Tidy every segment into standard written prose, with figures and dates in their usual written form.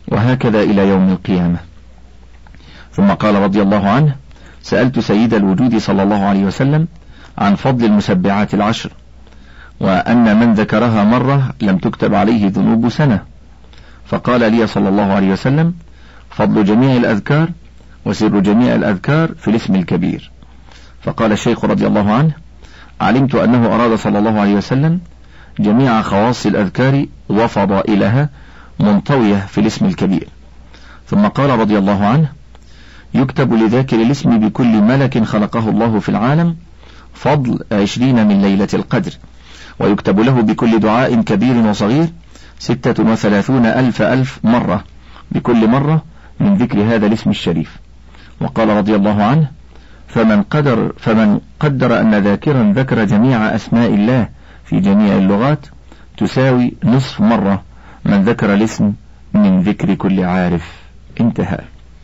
وهكذا إلى يوم القيامة. ثم قال رضي الله عنه: سألت سيد الوجود صلى الله عليه وسلم عن فضل المسبعات العشر، وأن من ذكرها مرة لم تكتب عليه ذنوب سنة، فقال لي صلى الله عليه وسلم: فضل جميع الأذكار وسر جميع الأذكار في الاسم الكبير. فقال الشيخ رضي الله عنه: علمت أنه أراد صلى الله عليه وسلم جميع خواص الأذكار وفضائلها منطوية في الاسم الكبير. ثم قال رضي الله عنه: يكتب لذاكر الاسم بكل ملك خلقه الله في العالم فضل 20 من ليلة القدر، ويكتب له بكل دعاء كبير وصغير 36,000 مرة، بكل مرة من ذكر هذا الاسم الشريف. وقال رضي الله عنه: فمن قدر أن ذاكرا ذكر جميع أسماء الله في جميع اللغات تساوي نصف مرة من ذكر الاسم من ذكر كل عارف. انتهى.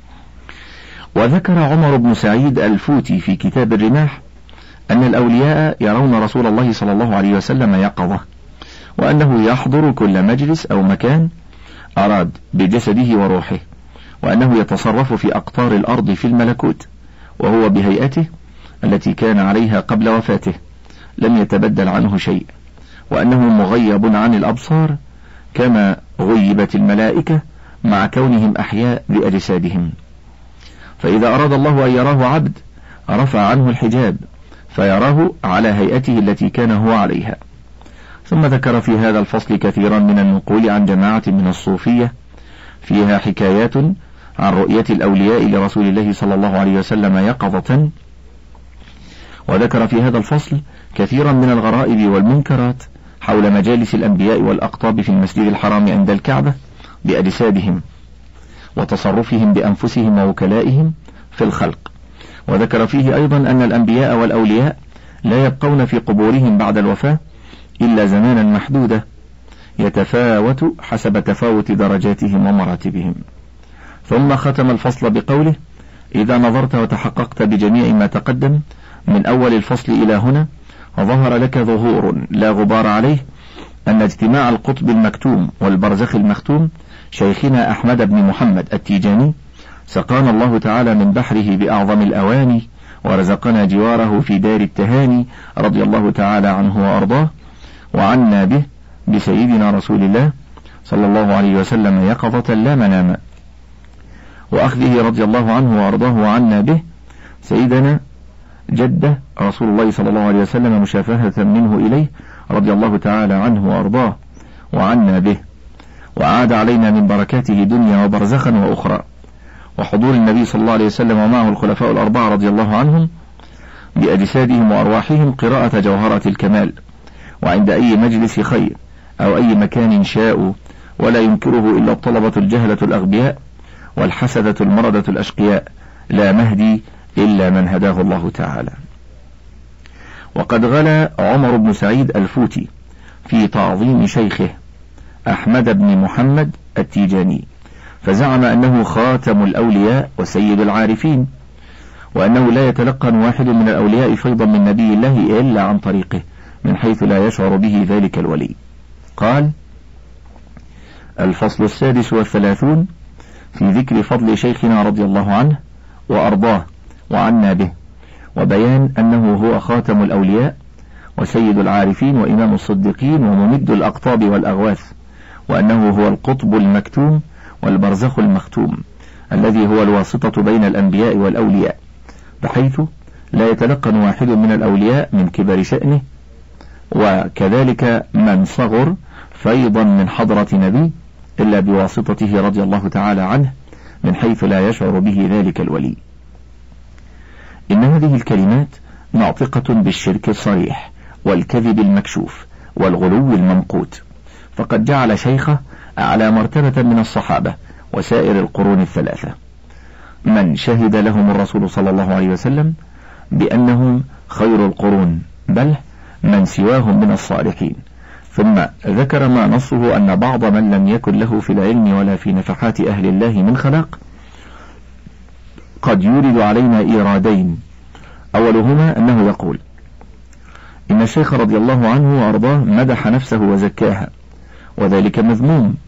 وذكر عمر بن سعيد الفوتي في كتاب الرماح أن الأولياء يرون رسول الله صلى الله عليه وسلم يقظة، وأنه يحضر كل مجلس أو مكان أراد بجسده وروحه، وأنه يتصرف في أقطار الأرض في الملكوت، وهو بهيئته التي كان عليها قبل وفاته لم يتبدل عنه شيء، وأنه مغيب عن الأبصار كما غيبت الملائكة مع كونهم أحياء بأجسادهم. فإذا أراد الله أن يراه عبد رفع عنه الحجاب فيراه على هيئته التي كان هو عليها. ثم ذكر في هذا الفصل كثيرا من النقول عن جماعة من الصوفية فيها حكايات عن رؤية الأولياء لرسول الله صلى الله عليه وسلم يقظة. وذكر في هذا الفصل كثيرا من الغرائب والمنكرات حول مجالس الأنبياء والأقطاب في المسجد الحرام عند الكعبة بأجسادهم وتصرفهم بأنفسهم ووكلائهم في الخلق. وذكر فيه أيضا أن الأنبياء والأولياء لا يبقون في قبورهم بعد الوفاة إلا زمانا محدودا يتفاوت حسب تفاوت درجاتهم ومراتبهم. ثم ختم الفصل بقوله: إذا نظرت وتحققت بجميع ما تقدم من أول الفصل إلى هنا ظهر لك ظهور لا غبار عليه أن اجتماع القطب المكتوم والبرزخ المختوم شيخنا أحمد بن محمد التيجاني سقانا الله تعالى من بحره بأعظم الأواني، ورزقنا جواره في دار التهاني رضي الله تعالى عنه وأرضاه، وعنا به بسيدنا رسول الله صلى الله عليه وسلم يقظة لا مناما، وأخذه رضي الله عنه وأرضاه وعنا به سيدنا جده رسول الله صلى الله عليه وسلم مشافهة منه إليه رضي الله تعالى عنه وأرضاه وعنا به، وعاد علينا من بركاته دنيا وبرزخا وأخرى، وحضور النبي صلى الله عليه وسلم ومعه الخلفاء الأربعة رضي الله عنهم بأجسادهم وأرواحهم قراءة جوهرة الكمال، وعند أي مجلس خير أو أي مكان شاءوا، ولا ينكره إلا الطلبة الجهلة الأغبياء والحسدة المردة الأشقياء، لا مهدي إلا من هداه الله تعالى. وقد غلا عمر بن سعيد الفوتي في تعظيم شيخه أحمد بن محمد التيجاني، فزعم أنه خاتم الأولياء وسيد العارفين، وأنه لا يتلقن واحد من الأولياء فيضا من نبي الله إلا عن طريقه من حيث لا يشعر به ذلك الولي. قال: الفصل 36 في ذكر فضل شيخنا رضي الله عنه وأرضاه وعنا به، وبيان أنه هو خاتم الأولياء وسيد العارفين وإمام الصديقين وممد الأقطاب والأغواث، وأنه هو القطب المكتوم والبرزخ المختوم الذي هو الواسطة بين الأنبياء والأولياء، بحيث لا يتلقن واحد من الأولياء من كبر شأنه وكذلك من صغر فيضا من حضرة نبي إلا بواسطته رضي الله تعالى عنه من حيث لا يشعر به ذلك الولي. إن هذه الكلمات ناطقة بالشرك الصريح والكذب المكشوف والغلو الممقوت، فقد جعل شيخه أعلى مرتبة من الصحابة وسائر القرون الثلاثة، من شهد لهم الرسول صلى الله عليه وسلم بأنهم خير القرون، بل من سواهم من الصالحين. ثم ذكر ما نصه أن بعض من لم يكن له في العلم ولا في نفحات أهل الله من خلاق قد يورد علينا إيرادين، أولهما أنه يقول: إن الشيخ رضي الله عنه وأرضاه مدح نفسه وزكاها، وذلك مذموم،